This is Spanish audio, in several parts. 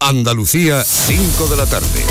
Andalucía, 5 de la tarde.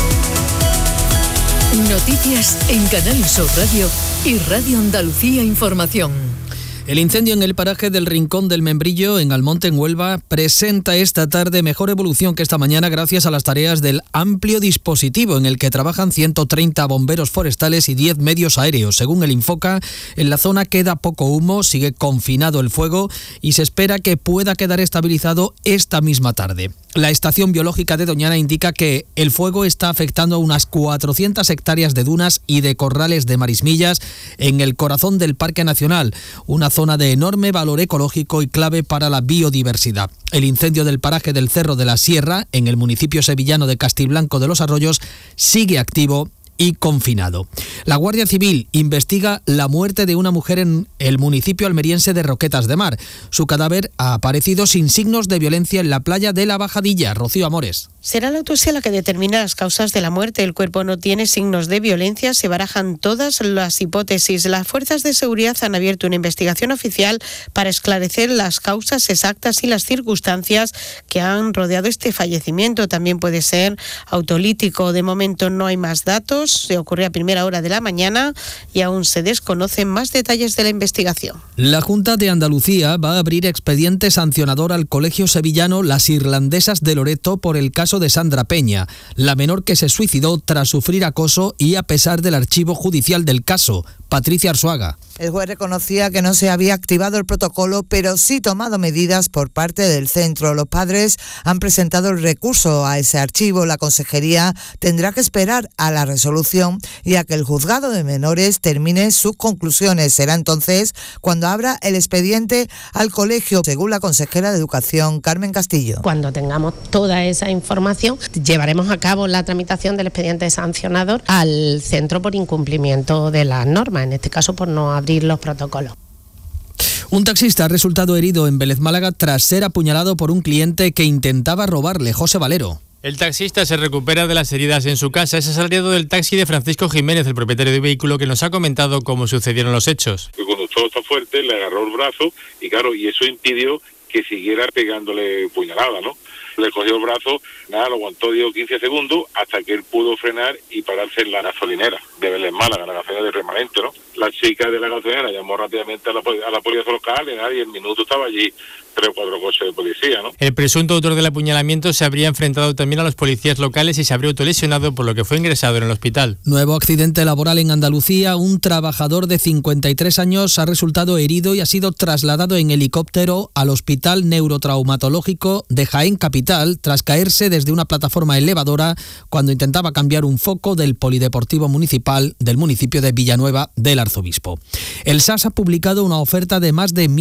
Noticias en Canal Sur Radio y Radio Andalucía Información. El incendio en el paraje del Rincón del Membrillo, en Almonte, en Huelva, presenta esta tarde mejor evolución que esta mañana gracias a las tareas del amplio dispositivo en el que trabajan 130 bomberos forestales y 10 medios aéreos. Según el Infoca, en la zona queda poco humo, sigue confinado el fuego y se espera que pueda quedar estabilizado esta misma tarde. La estación biológica de Doñana indica que el fuego está afectando a unas 400 hectáreas de dunas y de corrales de marismillas en el corazón del Parque Nacional, una zona de enorme valor ecológico y clave para la biodiversidad. El incendio del paraje del Cerro de la Sierra, en el municipio sevillano de Castilblanco de los Arroyos, sigue activo y confinado. La Guardia Civil investiga la muerte de una mujer en el municipio almeriense de Roquetas de Mar. Su cadáver ha aparecido sin signos de violencia en la playa de La Bajadilla. Rocío Amores. Será la autopsia la que determina las causas de la muerte. El cuerpo no tiene signos de violencia. Se barajan todas las hipótesis. Las fuerzas de seguridad han abierto una investigación oficial para esclarecer las causas exactas y las circunstancias que han rodeado este fallecimiento. También puede ser autolítico. De momento no hay más datos. Se ocurrió a primera hora de la mañana y aún se desconocen más detalles de la investigación. La Junta de Andalucía va a abrir expediente sancionador al colegio sevillano Las Irlandesas de Loreto por el caso de Sandra Peña, la menor que se suicidó tras sufrir acoso y a pesar del archivo judicial del caso. Patricia Arzuaga. El juez reconocía que no se había activado el protocolo, pero sí tomado medidas por parte del centro. Los padres han presentado el recurso a ese archivo. La consejería tendrá que esperar a la resolución y a que el juzgado de menores termine sus conclusiones. Será entonces cuando abra el expediente al colegio, según la consejera de Educación, Carmen Castillo. Cuando tengamos toda esa información, llevaremos a cabo la tramitación del expediente sancionador al centro por incumplimiento de las normas, en este caso por no abrir los protocolos. Un taxista ha resultado herido en Vélez Málaga tras ser apuñalado por un cliente que intentaba robarle. José Valero. El taxista se recupera de las heridas en su casa. Es asalariado del taxi de Francisco Jiménez, el propietario del vehículo, que nos ha comentado cómo sucedieron los hechos. El conductor está fuerte, le agarró el brazo y claro, y eso impidió que siguiera pegándole puñalada, ¿no? Le cogió el brazo, nada, lo aguantó 15 segundos hasta que él pudo frenar y pararse en la gasolinera de Vélez Málaga, la gasolinera de Remanente, ¿no? La chica de la gasolinera llamó rápidamente a la policía local y en minuto estaba allí 3 o 4 coches de policía, ¿no? El presunto autor del apuñalamiento se habría enfrentado también a los policías locales y se habría autolesionado, por lo que fue ingresado en el hospital. Nuevo accidente laboral en Andalucía. Un trabajador de 53 años ha resultado herido y ha sido trasladado en helicóptero al Hospital Neurotraumatológico de Jaén Capital tras caerse desde una plataforma elevadora cuando intentaba cambiar un foco del polideportivo municipal del municipio de Villanueva del Arzobispo. El SAS ha publicado una oferta de más de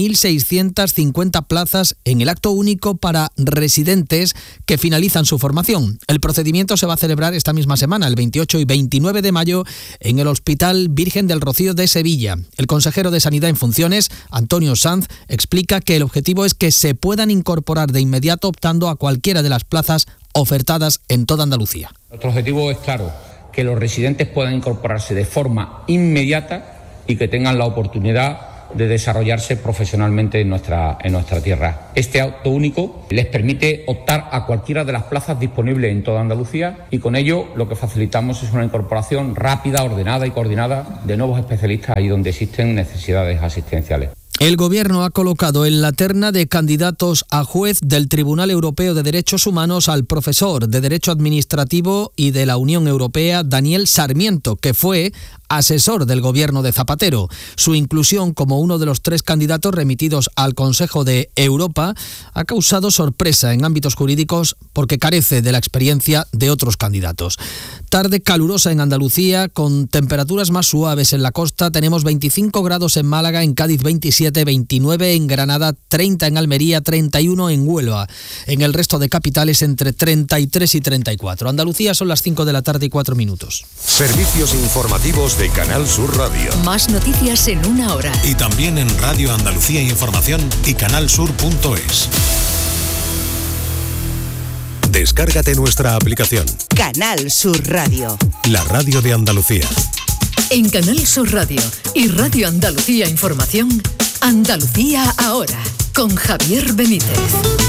1.650 plazas en el acto único para residentes que finalizan su formación. El procedimiento se va a celebrar esta misma semana, el 28 y 29 de mayo, en el Hospital Virgen del Rocío de Sevilla. El consejero de Sanidad en funciones, Antonio Sanz, explica que el objetivo es que se puedan incorporar de inmediato optando a cualquiera de las plazas ofertadas en toda Andalucía. Nuestro objetivo es claro, que los residentes puedan incorporarse de forma inmediata y que tengan la oportunidad de desarrollarse profesionalmente en nuestra tierra. Este acto único les permite optar a cualquiera de las plazas disponibles en toda Andalucía y con ello lo que facilitamos es una incorporación rápida, ordenada y coordinada de nuevos especialistas ahí donde existen necesidades asistenciales. El Gobierno ha colocado en la terna de candidatos a juez del Tribunal Europeo de Derechos Humanos al profesor de Derecho Administrativo y de la Unión Europea, Daniel Sarmiento, que fue asesor del gobierno de Zapatero. Su inclusión como uno de los 3 candidatos remitidos al Consejo de Europa ha causado sorpresa en ámbitos jurídicos porque carece de la experiencia de otros candidatos. Tarde calurosa en Andalucía, con temperaturas más suaves en la costa. Tenemos 25 grados en Málaga, en Cádiz 27, 29 en Granada, 30 en Almería, 31 en Huelva. En el resto de capitales entre 33 y 34. Andalucía son las 5 de la tarde y 4 minutos. Servicios informativos de Canal Sur Radio. Más noticias en una hora. Y también en Radio Andalucía Información y canalsur.es. Descárgate nuestra aplicación. Canal Sur Radio. La radio de Andalucía. En Canal Sur Radio y Radio Andalucía Información, Andalucía ahora, con Javier Benítez.